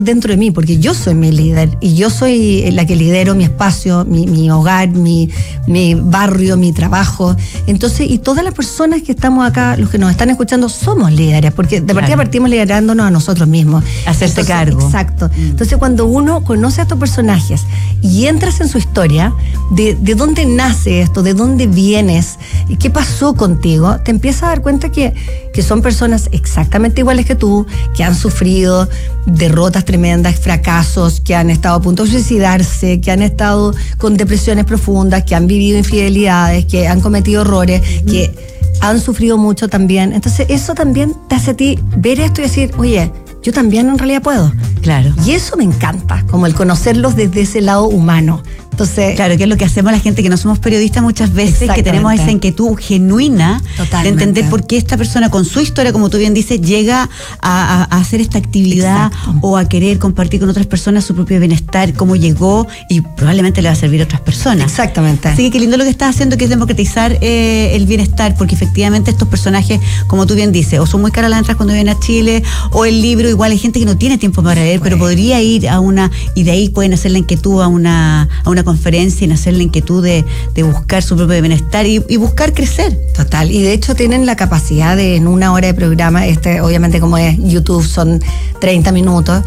dentro de mí, porque yo soy mi líder y yo soy la que lidero mi espacio, mi hogar, mi barrio, mi trabajo. Entonces, y todas las personas que estamos acá, los que nos están escuchando, somos líderes, porque de partida partimos liderándonos a nosotros mismos. Hacerte cargo. Exacto. Entonces, cuando uno conoce a estos personajes y entras en su historia, de dónde nace esto, de dónde vienes, y qué pasó contigo, te empiezas a dar cuenta que son personas exactamente iguales que tú, que han sufrido derrotas tremendas, fracasos, que han estado a punto de suicidarse, que han estado con depresiones profundas, que han vivido infidelidades, que han cometido errores, que han sufrido mucho también. Entonces eso también te hace a ti ver esto y decir, oye, yo también en realidad puedo. Claro. Y eso me encanta, como el conocerlos desde ese lado humano. Entonces, claro, que es lo que hacemos la gente que no somos periodistas muchas veces, que tenemos esa inquietud genuina de entender por qué esta persona con su historia, como tú bien dices, llega a hacer esta actividad. Exacto. O a querer compartir con otras personas su propio bienestar, cómo llegó y probablemente le va a servir a otras personas. Exactamente. Así que qué lindo lo que estás haciendo, que es democratizar el bienestar, porque efectivamente estos personajes, como tú bien dices, o son muy caras las entradas cuando vienen a Chile, o el libro, igual hay gente que no tiene tiempo para leer, pero podría ir a una, y de ahí pueden hacer la inquietud a una conferencia y nacer la inquietud de buscar su propio bienestar y buscar crecer. Total, y de hecho tienen la capacidad de en una hora de programa, obviamente como es YouTube son 30 minutos,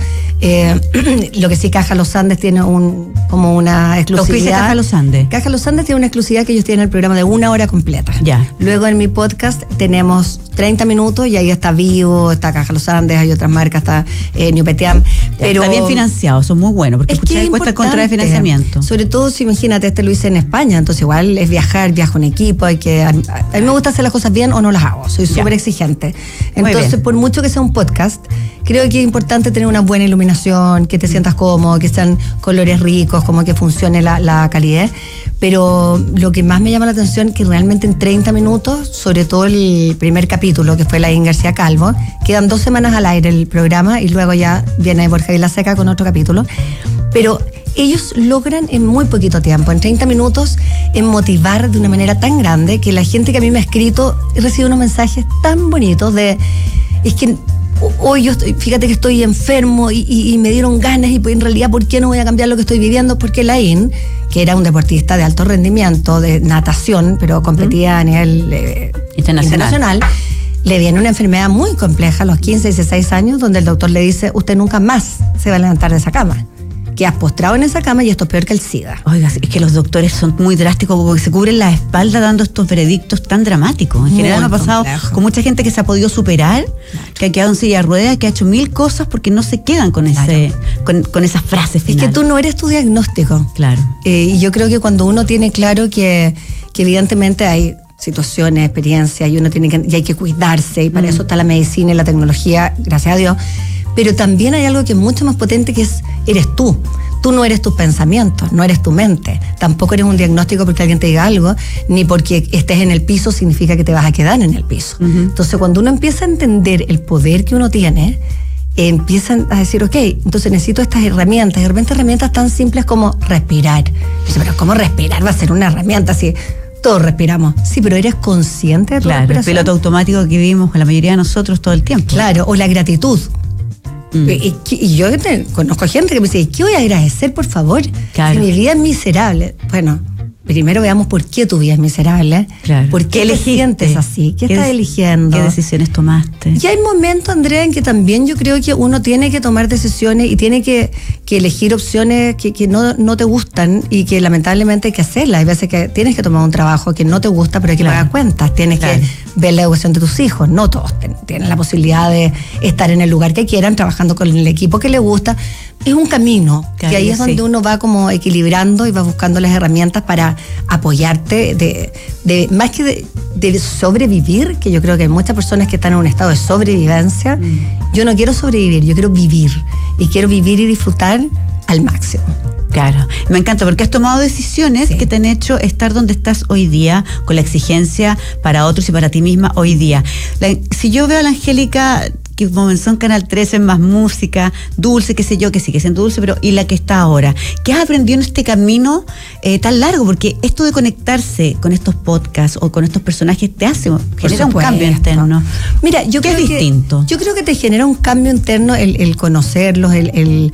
lo que sí Caja Los Andes tiene como una exclusividad. ¿Qué dice Caja Los Andes? Caja Los Andes tiene una exclusividad que ellos tienen el programa de una hora completa. Ya. Luego en mi podcast tenemos 30 minutos y ahí está Vivo, está Caja Los Andes, hay otras marcas, está New Petiam. Pero está bien financiado, son muy buenos, porque escuchar cuesta contra de financiamiento. Sobre todo si imagínate, lo hice en España, entonces igual es viajo en equipo, a mí me gusta hacer las cosas bien o no las hago, soy súper exigente. Entonces, por mucho que sea un podcast, creo que es importante tener una buena iluminación, que te sientas cómodo, que sean colores ricos, como que funcione la calidez. Pero lo que más me llama la atención es que realmente en 30 minutos, sobre todo el primer capítulo, que fue Laín García Calvo, quedan 2 semanas al aire el programa y luego ya viene Borja Vilaseca con otro capítulo. Pero ellos logran en muy poquito tiempo, en 30 minutos, en motivar de una manera tan grande que la gente que a mí me ha escrito recibe unos mensajes tan bonitos es que hoy fíjate que estoy enfermo y me dieron ganas y en realidad ¿por qué no voy a cambiar lo que estoy viviendo? Porque Laín, que era un deportista de alto rendimiento, de natación, pero competía a nivel internacional, le viene una enfermedad muy compleja a los 15, 16 años, donde el doctor le dice, usted nunca más se va a levantar de esa cama. Quedas postrado en esa cama y esto es peor que el SIDA. Oiga, es que los doctores son muy drásticos porque se cubren la espalda dando estos veredictos tan dramáticos. En general me ha pasado con mucha gente que se ha podido superar, que ha quedado en silla de ruedas, que ha hecho 1000 cosas porque no se quedan con con esas frases finales. Es que tú no eres tu diagnóstico. Claro. Y yo creo que cuando uno tiene claro que evidentemente hay situaciones, experiencias, y uno y hay que cuidarse, y para eso está la medicina y la tecnología, gracias a Dios. Pero también hay algo que es mucho más potente, que eres tú. Tú no eres tus pensamientos, no eres tu mente. Tampoco eres un diagnóstico porque alguien te diga algo, ni porque estés en el piso significa que te vas a quedar en el piso. Entonces, cuando uno empieza a entender el poder que uno tiene, empiezan a decir, ok, entonces necesito estas herramientas. De repente herramientas tan simples como respirar. Dice, pero ¿cómo respirar va a ser una herramienta así? Todos respiramos. Sí, pero ¿eres consciente de tu respiración? El piloto automático que vivimos con la mayoría de nosotros todo el tiempo. Claro, o la gratitud. Y yo conozco gente que me dice, ¿qué voy a agradecer, por favor? Claro. Si mi vida es miserable. Bueno, primero veamos por qué tu vida es miserable. Claro. ¿Por qué te sientes así? ¿Qué estás eligiendo? ¿Qué decisiones tomaste? Y hay momentos, Andrea, en que también yo creo que uno tiene que tomar decisiones y tiene que elegir opciones que no te gustan y que lamentablemente hay que hacerlas. Hay veces que tienes que tomar un trabajo que no te gusta, pero hay que pagar cuentas. Tienes que ver la educación de tus hijos. No todos tienen la posibilidad de estar en el lugar que quieran, trabajando con el equipo que les gusta. Es un camino, que ahí es donde uno va como equilibrando y va buscando las herramientas para apoyarte de más que de sobrevivir, que yo creo que hay muchas personas que están en un estado de sobrevivencia. Yo no quiero sobrevivir, yo quiero vivir, y quiero vivir y disfrutar al máximo. Claro, me encanta porque has tomado decisiones que te han hecho estar donde estás hoy día, con la exigencia para otros y para ti misma hoy día. Si yo veo a la Angélica que comenzó en Canal 13 en Más Música, Dulce, qué sé yo, que sigue siendo Dulce, pero y la que está ahora. ¿Qué has aprendido en este camino tan largo? Porque esto de conectarse con estos podcasts o con estos personajes te genera un cambio interno. Mira, yo creo que es distinto. Yo creo que te genera un cambio interno el conocerlos, el